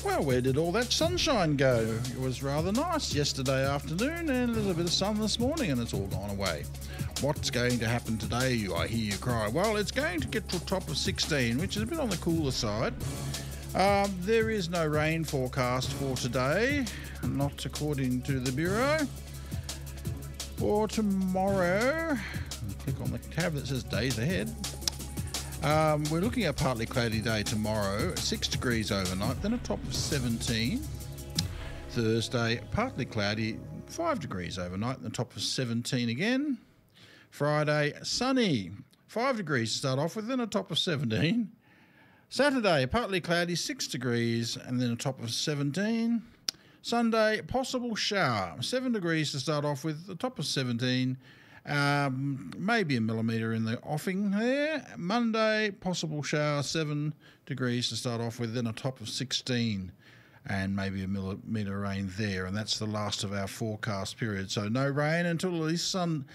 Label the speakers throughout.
Speaker 1: Well, where did all that sunshine go? It was rather nice yesterday afternoon and a little bit of sun this morning, and it's all gone away. What's going to happen today, I hear you cry? Well, it's going to get to a top of 16, which is a bit on the cooler side. There is no rain forecast for today, not according to the Bureau. For tomorrow, click on the tab that says days ahead. We're looking at a partly cloudy day tomorrow, 6 degrees overnight, then a top of 17. Thursday, partly cloudy, 5 degrees overnight, then a top of 17 again. Friday, sunny, 5 degrees to start off with, then a top of 17. Saturday, partly cloudy, 6 degrees, and then a top of 17. Sunday, possible shower, 7 degrees to start off with, the top of 17. Maybe a millimetre in the offing there. Monday, possible shower, 7 degrees to start off with, then a top of 16. And maybe a millimetre rain there, and that's the last of our forecast period. So no rain until at least Sunday,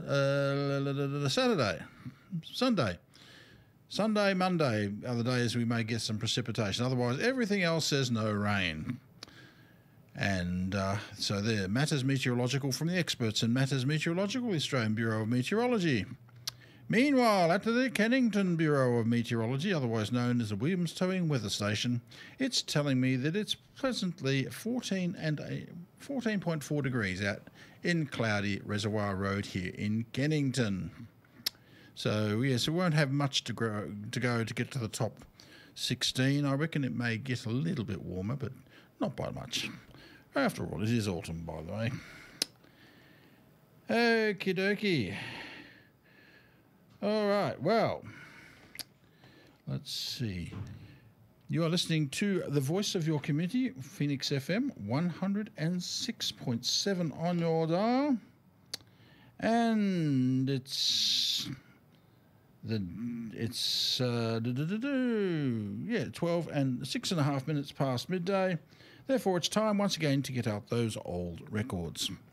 Speaker 1: Monday, other days we may get some precipitation. Otherwise, everything else says no rain. And so there, Matters Meteorological from the experts in Matters Meteorological, the Australian Bureau of Meteorology. Meanwhile, at the Kennington Bureau of Meteorology, otherwise known as the Williams Towing Weather Station, it's telling me that it's pleasantly 14.4 degrees out in cloudy Reservoir Road here in Kennington. So, yes, we won't have much to go to get to the top 16. I reckon it may get a little bit warmer, but not by much. After all, it is autumn, by the way. Okie dokie. All right, well, let's see. You are listening to the voice of your community, Phoenix FM, 106.7 on your dial. And it's 12 and 6.5 minutes past midday. Therefore, it's time once again to get out those old records.